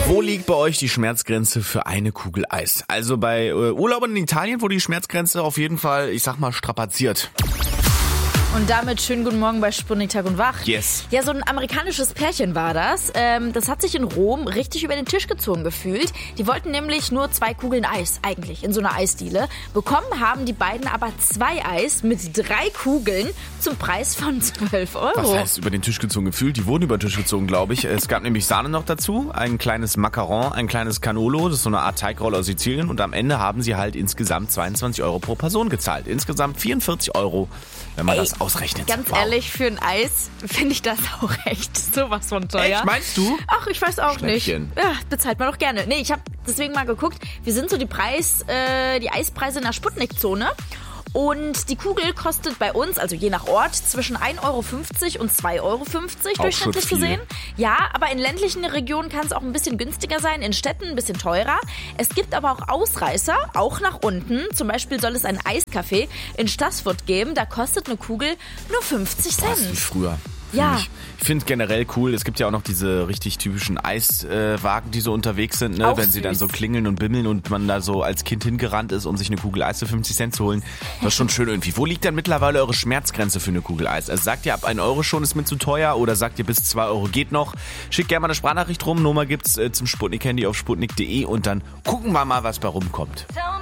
Wo liegt bei euch die Schmerzgrenze für eine Kugel Eis? Also bei Urlaubern in Italien wurde die Schmerzgrenze auf jeden Fall, ich sag mal, strapaziert. Und damit schönen guten Morgen bei Sputnik Tag und Wach. Yes. Ja, so ein amerikanisches Pärchen war das. Das hat sich in Rom richtig über den Tisch gezogen gefühlt. Die wollten nämlich nur 2 Kugeln Eis, eigentlich, in so einer Eisdiele. Bekommen haben die beiden aber 2 Eis mit 3 Kugeln zum Preis von 12 Euro. Was heißt über den Tisch gezogen gefühlt? Die wurden über den Tisch gezogen, glaube ich. Es gab nämlich Sahne noch dazu, ein kleines Macaron, ein kleines Cannolo, das ist so eine Art Teigrolle aus Sizilien. Und am Ende haben sie halt insgesamt 22 Euro pro Person gezahlt. Insgesamt 44 Euro, wenn man das ausrechnet. Ganz ehrlich, für ein Eis finde ich das auch echt sowas von teuer. Echt, meinst du? Ach, ich weiß auch nicht. Schnäppchen. Ja, bezahlt man doch gerne. Nee, ich habe deswegen mal geguckt, wie sind so die Eispreise in der Sputnik-Zone. Und die Kugel kostet bei uns, also je nach Ort, zwischen 1,50 Euro und 2,50 Euro durchschnittlich gesehen. Ja, aber in ländlichen Regionen kann es auch ein bisschen günstiger sein, in Städten ein bisschen teurer. Es gibt aber auch Ausreißer, auch nach unten. Zum Beispiel soll es ein Eiscafé in Stassfurt geben, da kostet eine Kugel nur 50 Cent. Was wie früher. Ja. Ich finde generell cool, es gibt ja auch noch diese richtig typischen Eiswagen, die so unterwegs sind, ne? Auch Wenn sie dann so klingeln und bimmeln und man da so als Kind hingerannt ist, um sich eine Kugel Eis für 50 Cent zu holen. Das ist schon schön irgendwie. Wo liegt denn mittlerweile eure Schmerzgrenze für eine Kugel Eis? Also sagt ihr, ab 1 Euro schon ist mir zu teuer oder sagt ihr, bis 2 Euro geht noch? Schickt gerne mal eine Sprachnachricht rum. Nummer gibt's zum Sputnik-Handy auf sputnik.de und dann gucken wir mal, was bei rumkommt.